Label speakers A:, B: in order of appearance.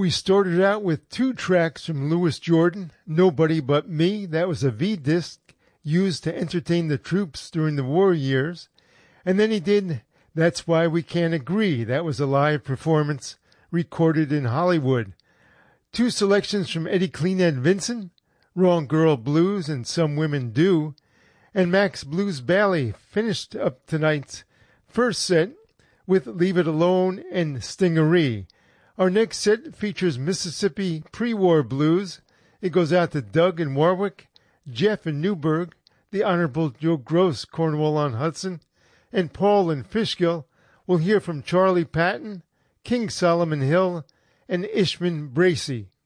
A: We started out with 2 tracks from Louis Jordan, Nobody But Me. That was a V-disc used to entertain the troops during the war years. And then he did That's Why We Can't Agree. That was a live performance recorded in Hollywood. 2 selections from Eddie Cleanhead Vincent, Wrong Girl Blues and Some Women Do. And Max Blues Bailey finished up tonight's first set with Leave It Alone and Stingaree. Our next set features Mississippi pre-war blues. It goes out to Doug in Warwick, Jeff in Newburgh, the Honorable Joe Gross, Cornwall-on-Hudson, and Paul in Fishkill. We'll hear from Charlie Patton, King Solomon Hill, and Ishman Bracey.